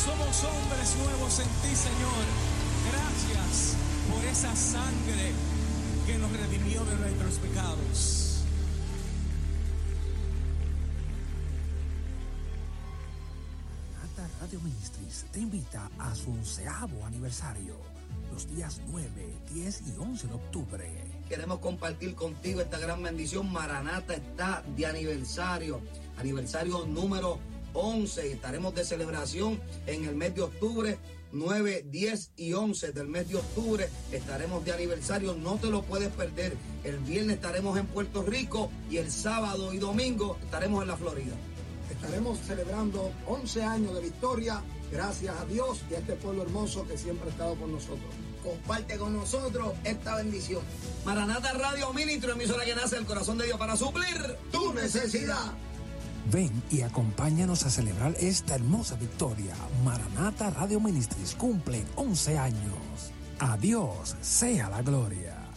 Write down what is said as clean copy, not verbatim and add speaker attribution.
Speaker 1: Somos hombres nuevos en ti, Señor. Gracias por esa sangre que nos redimió de nuestros pecados.
Speaker 2: Maranatha Radio Ministries te invita a su 11º aniversario, los días 9, 10 y 11 de octubre.
Speaker 3: Queremos compartir contigo esta gran bendición. Maranatha está de aniversario número 11. Estaremos de celebración en el mes de octubre. 9, 10 y 11 del mes de octubre estaremos de aniversario, no te lo puedes perder. El viernes estaremos en Puerto Rico y el sábado y domingo estaremos en la Florida.
Speaker 4: Estaremos celebrando 11 años de victoria, gracias a Dios y a este pueblo hermoso que siempre ha estado con nosotros.
Speaker 3: Comparte con nosotros esta bendición. Maranatha Radio Ministro, emisora que nace del corazón de Dios para suplir tu necesidad.
Speaker 2: Ven y acompáñanos a celebrar esta hermosa victoria. Maranatha Radio Ministries cumple 11 años. A Dios sea la gloria.